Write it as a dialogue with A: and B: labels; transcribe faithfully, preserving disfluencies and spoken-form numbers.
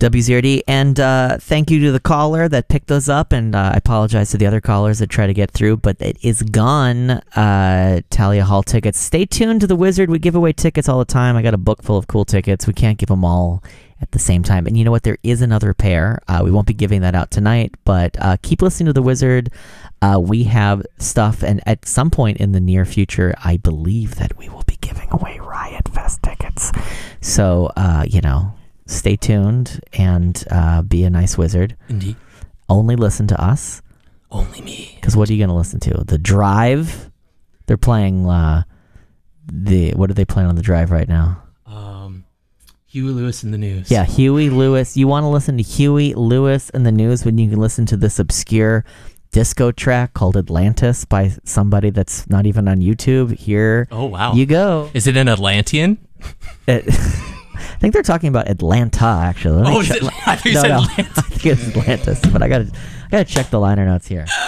A: W zero D. And uh, thank you to the caller that picked those up. And uh, I apologize to the other callers that try to get through, but it is gone. Uh, Talia Hall tickets. Stay tuned to the Wizard. We give away tickets all the time. I got a book full of cool tickets. We can't give them all at the same time. And you know what? There is another pair. Uh, we won't be giving that out tonight, but uh, keep listening to the Wizard. Uh, we have stuff, and at some point in the near future, I believe that we will be giving away Riot Fest tickets. So, uh, you know, stay tuned and uh, be a nice wizard.
B: Indeed.
A: Only listen to us.
B: Only me.
A: Because what are you going to listen to? The Drive? They're playing uh, the, what are they playing on the Drive right now?
B: Um, Huey Lewis in the News.
A: Yeah, Huey Lewis. You want to listen to Huey Lewis in the News when you can listen to this obscure disco track called Atlantis by somebody that's not even on YouTube. Here
B: oh, wow.
A: you go.
B: Is it an Atlantean?
A: It, I think they're talking about Atlanta, actually. Let me
B: Oh, is
A: check-
B: it? I think you
A: no,
B: said
A: no.
B: Atlantis.
A: I think it's Atlantis, but I gotta, I gotta check the liner notes here.